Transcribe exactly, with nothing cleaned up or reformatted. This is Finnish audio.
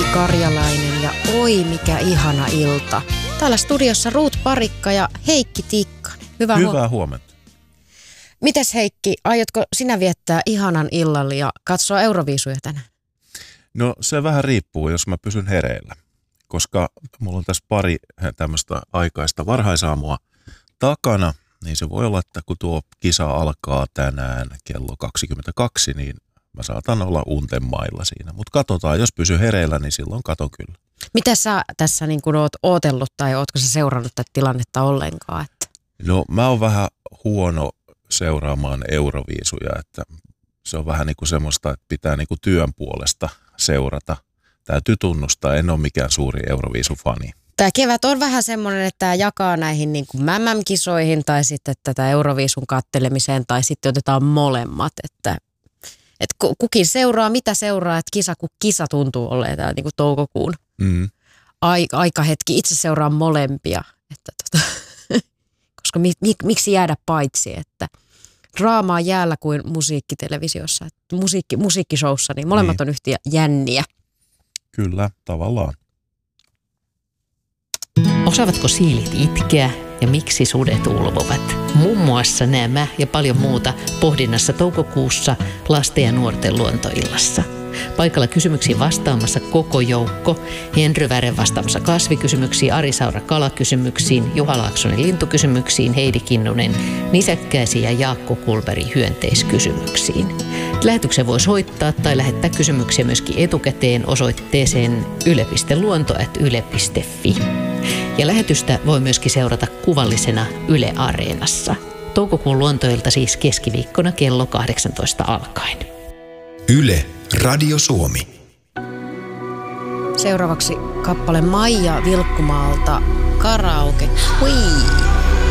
Karjalainen ja oi mikä ihana ilta. Täällä studiossa Ruut Parikka ja Heikki Tikkanen. Hyvää, Hyvää huomenta. huomenta. Mites Heikki, aiotko sinä viettää ihanan illan ja katsoa Euroviisuja tänään? No se vähän riippuu, jos mä pysyn hereillä, koska mulla on tässä pari tämmöistä aikaista varhaisaamua takana, niin se voi olla, että kun tuo kisa alkaa tänään kello kaksikymmentäkaksi, niin mä saatan olla unten mailla siinä. Mutta katsotaan, jos pysy hereillä, niin silloin katon kyllä. Mitä sä tässä niin kun oot ootellut tai ootko sä seurannut tätä tilannetta ollenkaan? Että... No mä oon vähän huono seuraamaan Euroviisuja, että se on vähän niin kuin semmoista, että pitää niin kuin työn puolesta seurata. Täytyy tunnustaa, en ole mikään suuri Euroviisufani. Tämä kevät on vähän semmoinen, että tämä jakaa näihin niin kuin M M-kisoihin tai sitten tätä Euroviisun kattelemiseen tai sitten otetaan molemmat, että, että kukin seuraa, mitä seuraa, että kisa kun kisa tuntuu olleen tämä niin kuin toukokuun Mm. aikahetki. Itse seuraan molempia, että tota, koska mi, mi, miksi jäädä paitsi, että draamaa jäällä kuin musiikkitelevisiossa, että musiikki, musiikkishowssa, niin molemmat niin on yhtä jänniä. Kyllä, tavallaan. Osaavatko siilit itkeä ja miksi sudet ulvovat? Muun muassa nämä ja paljon muuta pohdinnassa toukokuussa lasten ja nuorten luontoillassa. Paikalla kysymyksiin vastaamassa koko joukko. Henry Väre vastaamassa kasvikysymyksiin, Ari Saura kalakysymyksiin, Juha Laaksonen lintukysymyksiin, Heidi Kinnunen nisäkkäisiin ja Jaakko Kulberi hyönteiskysymyksiin. Lähetyksen voi soittaa tai lähettää kysymyksiä myöskin etukäteen osoitteeseen yle piste luonto ät yle piste fi. Ja lähetystä voi myöskin seurata kuvallisena Yle Areenassa. Toukokuun luontoilta siis keskiviikkona kello kahdeksantoista alkaen. Yle Radio Suomi. Seuraavaksi kappale Maija Vilkkumaalta Karaoke Queen.